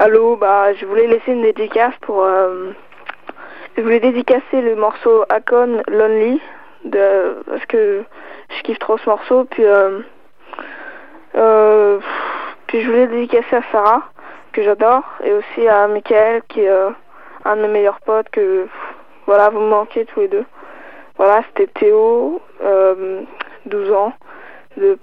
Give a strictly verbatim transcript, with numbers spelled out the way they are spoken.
Allô, bah je voulais laisser une dédicace pour... Euh, je voulais dédicacer le morceau Akon Lonely, de, parce que je kiffe trop ce morceau, puis... Euh, euh, puis je voulais dédicacer à Sarah, que j'adore, et aussi à Michael, qui est euh, un de mes meilleurs potes, que... Voilà, vous me manquez tous les deux. Voilà, c'était Théo, euh, douze ans, de